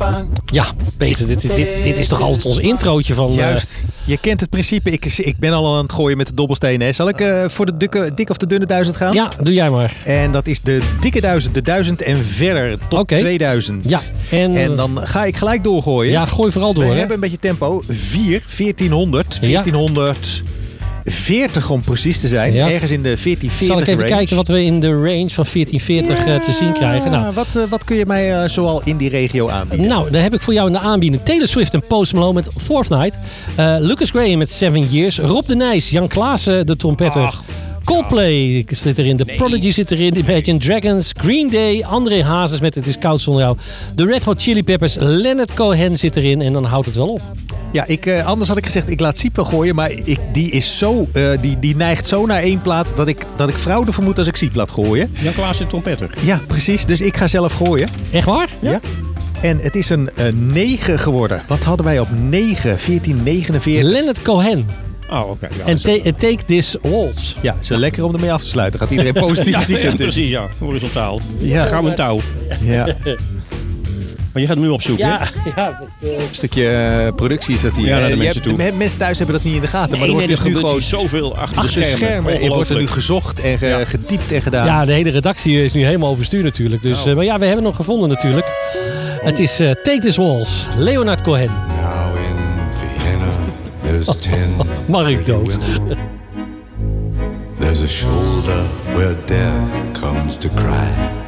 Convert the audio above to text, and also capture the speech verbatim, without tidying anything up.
Ja, Peter, dit, dit, dit is toch altijd ons introotje van... Juist. Uh... Je kent het principe. Ik, ik ben al aan het gooien met de dobbelstenen. Hè. Zal ik uh, voor de dikke, dik of de dunne duizend gaan? Ja, doe jij maar. En dat is de dikke duizend, de duizend en verder tot okay. tweeduizend. Ja. En, en dan ga ik gelijk doorgooien. Ja, gooi vooral door. We hè? hebben een beetje tempo. vier, veertienhonderd, veertienhonderd... veertig om precies te zijn. Ja. Ergens in de veertien veertig Zal ik even range. kijken wat we in de range van veertien veertig ja, uh, te zien krijgen. Nou, wat, uh, wat kun je mij uh, zoal in die regio aanbieden? Nou, daar heb ik voor jou in de aanbieding Taylor Swift en Post Malone met Fourth Night. Uh, Lucas Graham met Seven Years. Rob de Nijs, Jan Klaassen, de trompetter. Ach. Coldplay zit erin, The nee. Prodigy zit erin, Imagine Dragons, Green Day, André Hazes met Het is koud zonder jou, The Red Hot Chili Peppers, Leonard Cohen zit erin en dan houdt het wel op. Ja, ik, uh, anders had ik gezegd, ik laat Siep wel gooien, maar ik, die, is zo, uh, die, die neigt zo naar één plaat dat ik, dat ik fraude vermoed als ik Siep laat gooien. Jan Klaassen trompetter. Ja, precies. Dus ik ga zelf gooien. Echt waar? Ja. ja. En het is een uh, negen geworden. Wat hadden wij op negen? veertien negenenveertig. Leonard Cohen. Oh, oké. Okay, ja, en ta- Take This Waltz. Ja, zo ja. lekker om ermee af te sluiten. Gaat iedereen positief ja, weekend ja, in. Precies, ja. Horizontaal. Ja. Gouden touw. Ja. Maar je gaat hem nu opzoeken, ja, hè? ja, dat, uh... Een stukje uh, productie is dat hier. Ja, naar de uh, mensen hebt, toe. De mensen thuis hebben dat niet in de gaten. Nee, maar er nee, wordt er dus nu gewoon zoveel achter, achter de schermen. schermen. Er wordt er nu gezocht en ge, ja. gediept en gedaan. Ja, de hele redactie is nu helemaal overstuur natuurlijk. Dus, oh. uh, maar ja, we hebben hem nog gevonden natuurlijk. Oh. Het is uh, Take This Waltz, Leonard Cohen. Now in Vienna, there's ten Mark dood. There's a shoulder where death comes to cry.